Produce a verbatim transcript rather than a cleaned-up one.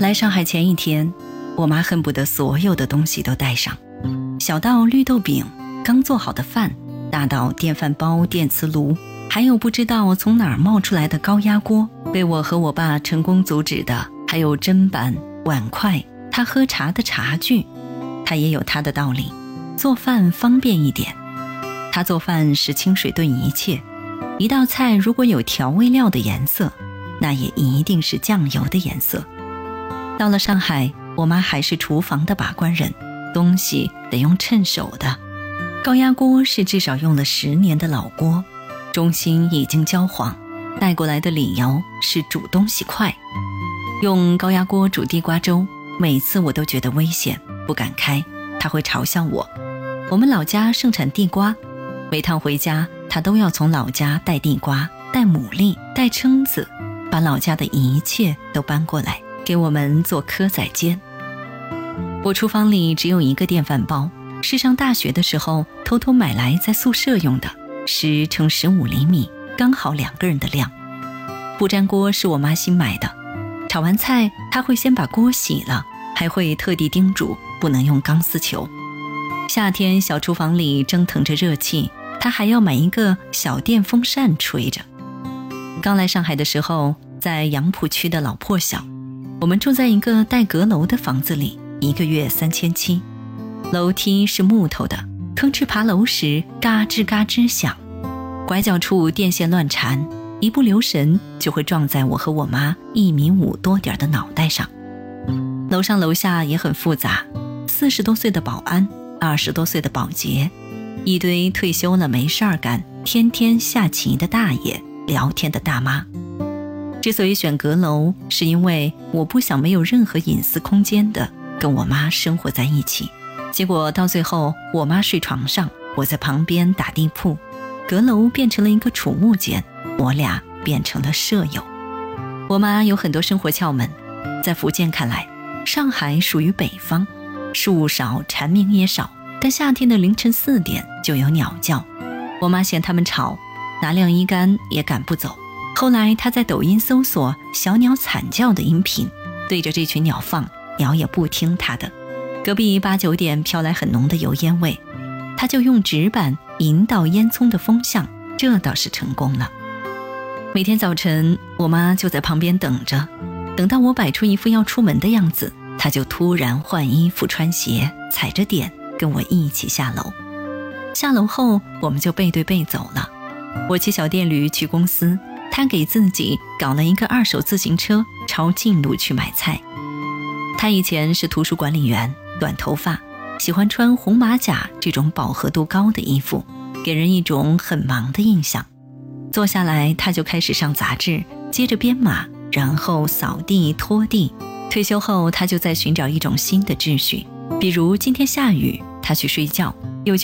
来上海前一天，我妈恨不得所有的东西都带上，小到绿豆饼、刚做好的饭，大到电饭煲、电磁炉，还有不知道从哪儿冒出来的高压锅。被我和我爸成功阻止的还有砧板、碗筷，他喝茶的茶具。他也有他的道理，做饭方便一点。他做饭是清水炖一切，一道菜如果有调味料的颜色，那也一定是酱油的颜色。到了上海，我妈还是厨房的把关人，东西得用趁手的。高压锅是至少用了十年的老锅，中心已经焦黄，带过来的理由是煮东西快。用高压锅煮地瓜粥，每次我都觉得危险，不敢开，她会嘲笑我。我们老家盛产地瓜，每趟回家她都要从老家带地瓜、带牡蛎、带蛏子，把老家的一切都搬过来给我们做蚵仔煎。我厨房里只有一个电饭煲，是上大学的时候偷偷买来在宿舍用的，十乘十五厘米，刚好两个人的量。不粘锅是我妈新买的，炒完菜她会先把锅洗了，还会特地叮嘱不能用钢丝球。夏天小厨房里蒸腾着热气，她还要买一个小电风扇吹着。刚来上海的时候，在杨浦区的老破小，我们住在一个带阁楼的房子里，一个月三千七，楼梯是木头的，吭哧爬楼时嘎吱嘎吱响，拐角处电线乱缠，一不留神就会撞在我和我妈一米五多点的脑袋上。楼上楼下也很复杂，四十多岁的保安，二十多岁的保洁，一堆退休了没事儿干，天天下棋的大爷，聊天的大妈。之所以选阁楼，是因为我不想没有任何隐私空间的跟我妈生活在一起。结果到最后，我妈睡床上，我在旁边打地铺，阁楼变成了一个储物间，我俩变成了舍友。我妈有很多生活窍门，在福建看来，上海属于北方，树少蝉鸣也少，但夏天的凌晨四点就有鸟叫，我妈嫌它们吵，拿晾衣杆也赶不走。后来她在抖音搜索小鸟惨叫的音频，对着这群鸟放，鸟也不听她的。隔壁八九点飘来很浓的油烟味，她就用纸板引导烟囱的风向，这倒是成功了。每天早晨我妈就在旁边等着，等到我摆出一副要出门的样子，她就突然换衣服穿鞋，踩着点跟我一起下楼。下楼后我们就背对背走了，我骑小电驴去公司，她给自己搞了一个二手自行车，抄近路去买菜。她以前是图书管理员，短头发，喜欢穿红马甲这种饱和度高的衣服，给人一种很忙的印象。坐下来她就开始上杂志，接着编码，然后扫地拖地。退休后她就在寻找一种新的秩序，比如今天下雨，她去睡觉，